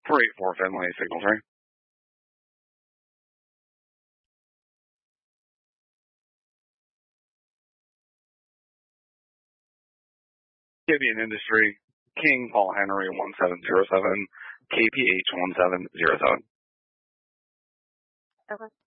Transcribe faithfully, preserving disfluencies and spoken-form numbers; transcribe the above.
four eight four Finley, signal three. Gibeon Industry, King Paul Henry one seven zero seven, K P H one seven zero seven. Okay.